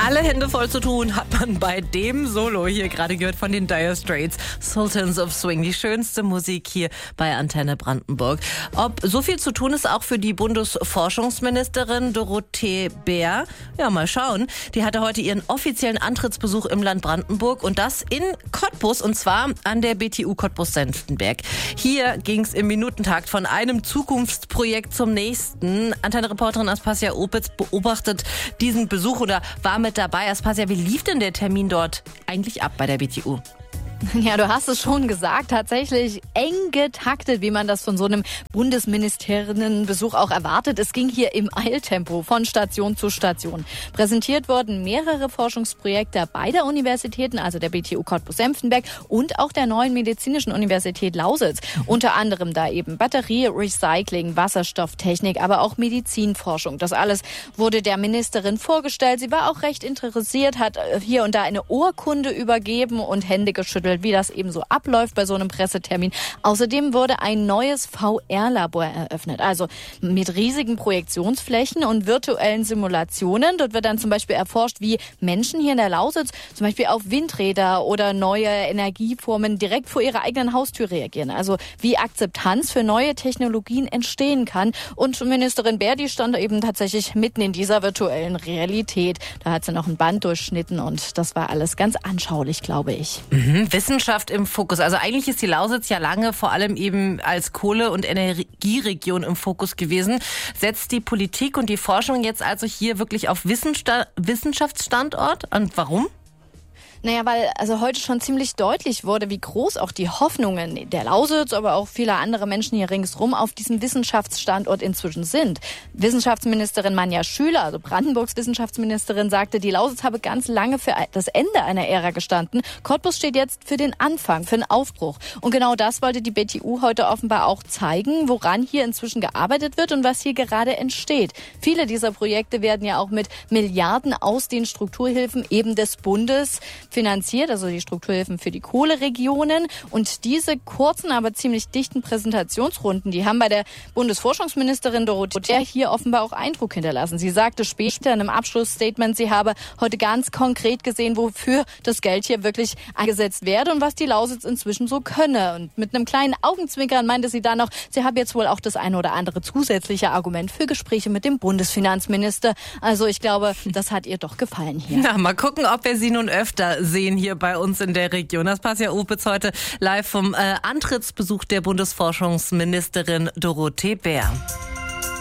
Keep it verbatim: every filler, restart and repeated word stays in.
Alle Hände voll zu tun hat man bei dem Solo hier gerade gehört von den Dire Straits, Sultans of Swing, die schönste Musik hier bei Antenne Brandenburg. Ob so viel zu tun ist auch für die Bundesforschungsministerin Dorothee Bär? Ja, mal schauen. Die hatte heute ihren offiziellen Antrittsbesuch im Land Brandenburg und das in Cottbus und zwar an der B T U Cottbus-Senftenberg. Hier ging es im Minutentakt von einem Zukunftsprojekt zum nächsten. Antenne-Reporterin Aspasia Opitz beobachtet diesen Besuch oder war mit dabei. Aspasia, wie lief denn der Termin dort eigentlich ab bei der B T U? Ja, du hast es schon gesagt, tatsächlich eng getaktet, wie man das von so einem Bundesministerinnenbesuch auch erwartet. Es ging hier im Eiltempo von Station zu Station. Präsentiert wurden mehrere Forschungsprojekte beider Universitäten, also der B T U Cottbus-Senftenberg und auch der neuen Medizinischen Universität Lausitz. Unter anderem da eben Batterie, Recycling, Wasserstofftechnik, aber auch Medizinforschung. Das alles wurde der Ministerin vorgestellt. Sie war auch recht interessiert, hat hier und da eine Urkunde übergeben und Hände geschüttelt, wie das eben so abläuft bei so einem Pressetermin. Außerdem wurde ein neues V R-Labor eröffnet, also mit riesigen Projektionsflächen und virtuellen Simulationen. Dort wird dann zum Beispiel erforscht, wie Menschen hier in der Lausitz zum Beispiel auf Windräder oder neue Energieformen direkt vor ihrer eigenen Haustür reagieren. Also wie Akzeptanz für neue Technologien entstehen kann. Und Ministerin Bär, die stand eben tatsächlich mitten in dieser virtuellen Realität. Da hat sie noch ein Band durchschnitten und das war alles ganz anschaulich, glaube ich. Mhm. Wissenschaft im Fokus. Also eigentlich ist die Lausitz ja lange vor allem eben als Kohle- und Energieregion im Fokus gewesen. Setzt die Politik und die Forschung jetzt also hier wirklich auf Wissenssta- Wissenschaftsstandort? Und warum? Naja, weil also heute schon ziemlich deutlich wurde, wie groß auch die Hoffnungen der Lausitz, aber auch vieler anderer Menschen hier ringsrum auf diesem Wissenschaftsstandort inzwischen sind. Wissenschaftsministerin Manja Schüler, also Brandenburgs Wissenschaftsministerin, sagte, die Lausitz habe ganz lange für das Ende einer Ära gestanden. Cottbus steht jetzt für den Anfang, für den Aufbruch. Und genau das wollte die B T U heute offenbar auch zeigen, woran hier inzwischen gearbeitet wird und was hier gerade entsteht. Viele dieser Projekte werden ja auch mit Milliarden aus den Strukturhilfen eben des Bundes finanziert, also die Strukturhilfen für die Kohleregionen. Und diese kurzen, aber ziemlich dichten Präsentationsrunden, die haben bei der Bundesforschungsministerin Dorothee hier offenbar auch Eindruck hinterlassen. Sie sagte später in einem Abschlussstatement, sie habe heute ganz konkret gesehen, wofür das Geld hier wirklich eingesetzt werde und was die Lausitz inzwischen so könne. Und mit einem kleinen Augenzwinkern meinte sie dann noch, sie habe jetzt wohl auch das eine oder andere zusätzliche Argument für Gespräche mit dem Bundesfinanzminister. Also ich glaube, das hat ihr doch gefallen hier. Na, mal gucken, ob wir sie nun öfter sehen hier bei uns in der Region. Aspasia Opitz heute live vom äh, Antrittsbesuch der Bundesforschungsministerin Dorothee Bär.